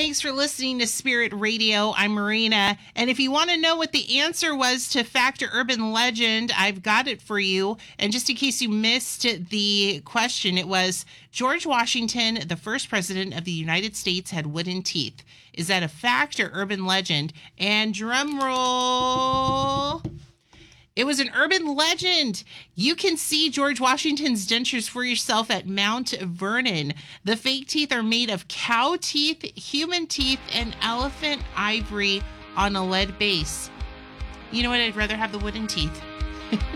Thanks for listening to Spirit Radio. I'm Marina. And if you want to know what the answer was to fact or urban legend, I've got it for you. And just in case you missed the question, it was George Washington, the first president of the United States, had wooden teeth. Is that a fact or urban legend? And drum roll. It was an urban legend. You can see George Washington's dentures for yourself at Mount Vernon. The fake teeth are made of cow teeth, human teeth, and elephant ivory on a lead base. You know what? I'd rather have the wooden teeth.